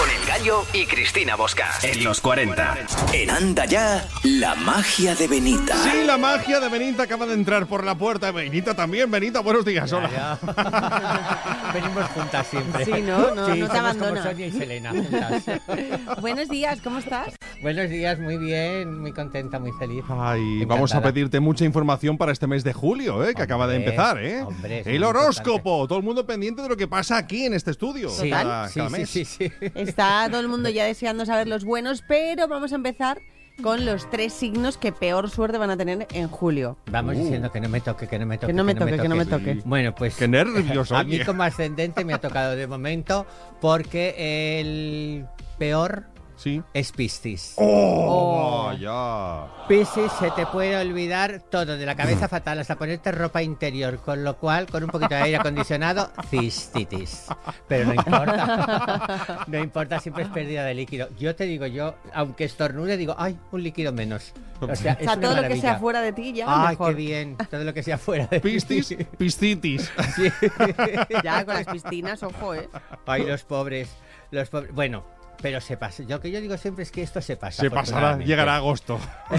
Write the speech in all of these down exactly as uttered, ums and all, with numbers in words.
con El Gallo y Cristina Bosca. En los cuarenta. En Anda Ya, la magia de Benita. Sí, la magia de Benita acaba de entrar por la puerta. Benita también. Benita, buenos días. Hola. Ya, ya. Venimos juntas siempre. Sí, no, no, sí, no te abandona. Como Sonia y Selena juntas. Buenos días, ¿cómo estás? Buenos días, muy bien, muy contenta, muy feliz. Ay, Encantada. vamos a pedirte mucha información para este mes de julio, ¿eh? Que Hombre, acaba de empezar, ¿eh? hombre, es el muy horóscopo. importante. Todo el mundo pendiente de lo que pasa aquí en este estudio. Sí, cada, sí, cada sí, mes. sí, sí. Está todo el mundo ya deseando saber los buenos, pero vamos a empezar con los tres signos que peor suerte van a tener en julio. Vamos Uh. diciendo que no me toque, que no me toque. Que no me toque, que no me toque. Bueno, pues Qué nervios, a mí oye. como ascendente me ha tocado de momento porque el peor Sí. es Piscis. ¡Oh! Oh. Ya. Piscis, se te puede olvidar todo, de la cabeza fatal hasta ponerte ropa interior, con lo cual, con un poquito de aire acondicionado, cistitis. Pero no importa, no importa, siempre es pérdida de líquido. Yo te digo, yo, aunque estornude, digo, ay, un líquido menos. O sea, O sea, todo lo que sea fuera de ti ya Ay, mejor. qué bien, todo lo que sea fuera de Piscis, ti. piscitis. Sí. Ya, con las piscinas, ojo, ¿eh? Ay, los pobres, los pobres. Bueno, pero se pasa. Yo lo que yo digo siempre es que esto se pasa. Se pasará, afortunadamente. llegará agosto.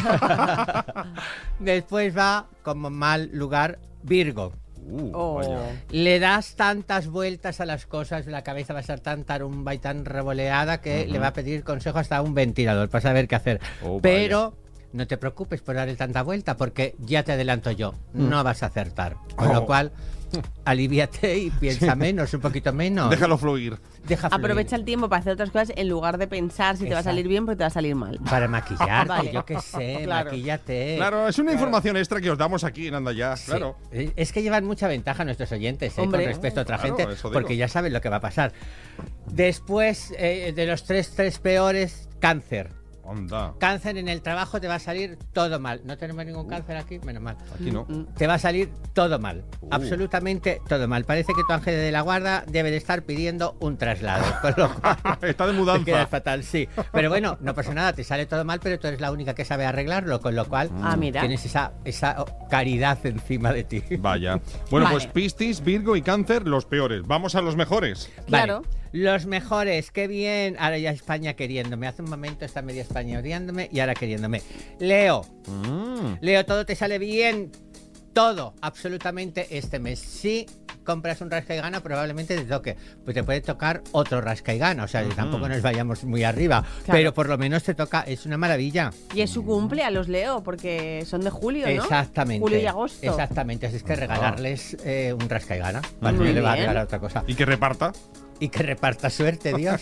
Después va como mal lugar Virgo. Uh, Oh. vaya. Le das tantas vueltas a las cosas, la cabeza va a estar tan tarumba y tan revoleada que Ujú. le va a pedir consejo hasta a un ventilador para saber qué hacer. Oh, Pero no te preocupes por darle tanta vuelta porque ya te adelanto yo, no vas a acertar. Con Oh. lo cual, alivíate y piensa menos, un poquito menos. Déjalo fluir. Deja fluir. Aprovecha el tiempo para hacer otras cosas en lugar de pensar si te va a Exacto. salir bien porque te va a salir mal. Para maquillarte, Vale. yo qué sé, Claro. maquíllate. Claro, es una información extra que os damos aquí en Anda Ya. Sí. Claro. Eh, Es que llevan mucha ventaja nuestros oyentes, ¿eh? Hombre. Con respecto a otra Claro, gente, eso digo. porque ya saben lo que va a pasar. Después eh, de los tres, tres peores, cáncer. Anda. Cáncer en el trabajo te va a salir todo mal. No tenemos ningún cáncer aquí, menos mal. Aquí no. Te va a salir todo mal, Uh. absolutamente todo mal. Parece que tu ángel de la guarda debe de estar pidiendo un traslado, con lo cual Está de te mudanza. quedas fatal, sí. Pero bueno, no pasa nada, te sale todo mal, pero tú eres la única que sabe arreglarlo, con lo cual Ah, mira. tienes esa, esa caridad encima de ti. Vaya. Bueno, Vale. pues Piscis, Virgo y Cáncer, los peores. Vamos a los mejores. Claro. Vale. Los mejores, qué bien. Ahora ya España queriéndome. Hace un momento está media España odiándome y ahora queriéndome. Leo, Mm. Leo, todo te sale bien. Todo, absolutamente este mes. Si compras un rasca y gana, probablemente te toque. Pues te puede tocar otro rasca y gana. O sea, Ujú. tampoco nos vayamos muy arriba. Claro. Pero por lo menos te toca. Es una maravilla. Y es su cumple a los Leo porque son de julio, ¿no? Exactamente. Julio y agosto. Exactamente. Así es que regalarles eh, un rasca y gana. Muy no le va a bien. regalar otra cosa. Y que reparta. Y que reparta suerte, Dios.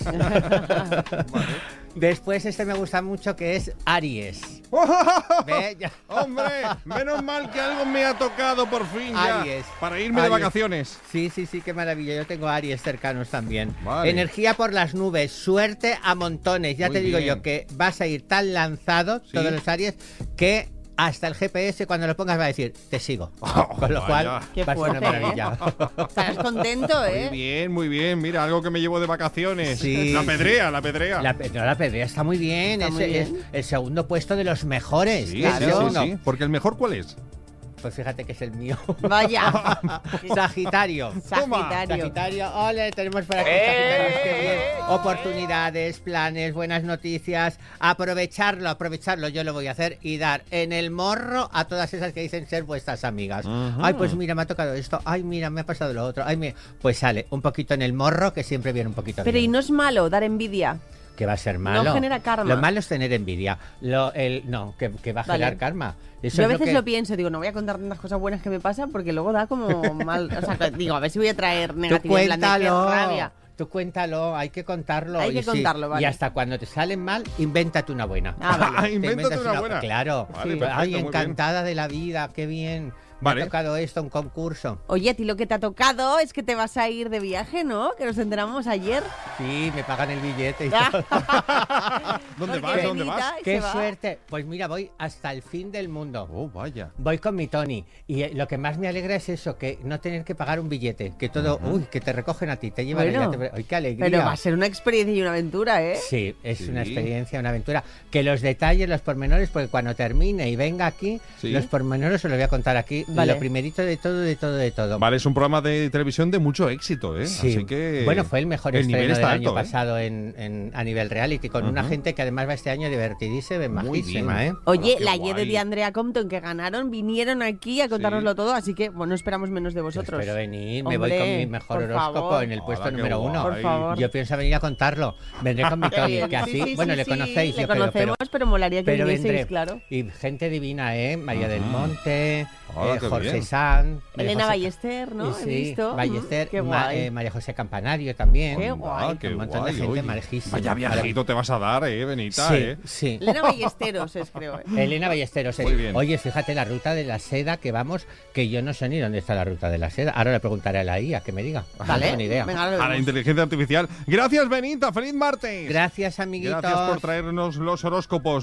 Después este me gusta mucho, que es Aries. Ve, ya. ¡Hombre! Menos mal que algo me ha tocado por fin ya. Aries. Para irme de Aries. vacaciones. Sí, sí, sí, qué maravilla. Yo tengo Aries cercanos también. Vale. Energía por las nubes, suerte a montones. Ya Muy te digo bien. yo que vas a ir tan lanzado, Sí. todos los Aries, que hasta el G P S cuando lo pongas va a decir, te sigo. Oh, Con lo cual, vaya. Qué va a ser una fuerte, ¿eh? maravilla. Estarás contento, Muy ¿eh? bien, muy bien. Mira, algo que me llevo de vacaciones. Sí. La pedrea, la pedrea. La, pe- no, la pedrea está muy bien. Está es, muy es bien. el segundo puesto de los mejores. Sí, ¿Qué sí, es sí, uno? sí. Porque el mejor, ¿cuál es? Pues fíjate que es el mío. Vaya. Sagitario. Sagitario. Sagitario, ole, tenemos por aquí Sagitarios, qué bien. Oportunidades, planes, buenas noticias. Aprovecharlo, aprovecharlo, yo lo voy a hacer y dar en el morro a todas esas que dicen ser vuestras amigas. Ujú. Ay, pues mira, me ha tocado esto. Ay, mira, me ha pasado lo otro. Ay, mira. Pues sale un poquito en el morro, que siempre viene un poquito Pero bien. y no es malo dar envidia. Que va a ser malo. genera karma. Lo malo es tener envidia. Lo, el, no, que, que va a Vale. generar karma. Eso Yo a es veces que- lo, pienso, digo, no voy a contar tantas cosas buenas que me pasan porque luego da como mal. O sea, que digo, a ver si voy a traer Tú negatividad. en plan de, qué cuéntalo. rabia. Tú cuéntalo, hay que contarlo. Hay que y sí, contarlo, vale. Y hasta cuando te salen mal, invéntate una buena. Ah, vale. Te Invéntate inventas una buena. Claro. Vale, Sí. perfecto, Ay, muy bien. encantada de la vida, qué bien. Me Vale. ha tocado esto, un concurso. Oye, a ti lo que te ha tocado es que te vas a ir de viaje, ¿no? Que nos enteramos ayer. Sí, me pagan el billete y todo. ¿Dónde Porque vas? ¿Dónde Benita vas? se ¡Qué va. suerte! Pues mira, voy hasta el fin del mundo. Oh, vaya. Voy con mi Tony y eh, lo que más me alegra es eso, que no tener que pagar un billete, que todo, uy, que te recogen a ti, te llevan Bueno, allá, te- ¡ay, qué alegría! Pero va a ser una experiencia y una aventura, ¿eh? Sí, es Sí. una experiencia, una aventura. Que los detalles, los pormenores, porque cuando termine y venga aquí, Sí. los pormenores se los voy a contar aquí Vale. Lo primerito de todo, de todo, de todo. Vale, es un programa de televisión de mucho éxito, ¿eh? Sí. Así que... Bueno, fue el mejor el estreno nivel del está año alto, ¿eh? pasado en, en- a nivel reality, con una Ujú. gente que además va este año divertidísima, Muy majísima, bien. ¿eh? Oye, Oh, qué la Y de guay. Di Andrea Compton que ganaron, vinieron aquí a contárnoslo Sí. todo, así que bueno, esperamos menos de vosotros. Espero venir, me voy Hombre, con mi mejor por horóscopo favor. en el puesto Hola, qué número uno. guay. Por favor. Yo pienso venir a contarlo. Vendré con mi Qué Tony, bien. que Sí, así, sí, bueno, sí, le sí, conocéis, le yo creo, conocemos, pero, pero molaría que pero vinieseis, vendré. claro. Y gente divina, ¿eh? María del Monte, Hola, eh, qué Jorge bien. Sanz, María Elena José- Ballester, ¿no? Sí, He visto. Ballester, Qué Ma- guay. eh, María José Campanario también. Qué Ah, guay. qué Un montón guay, de gente oye. majísima. Vaya viajito te vas a dar, ¿eh, Benita? Sí, ¿eh? sí. Elena Ballesteros es, creo. ¿eh? Elena Ballesteros. Muy es- bien. Oye, fíjate la ruta de la seda que vamos, que yo no sé ni dónde está la ruta de la seda. Ahora le preguntaré a la I A que me diga. No Vale, tengo ni idea. venga, ahora lo A la vemos. inteligencia artificial. Gracias, Benita. ¡Feliz martes! Gracias, amiguitos. Gracias por traernos los horóscopos.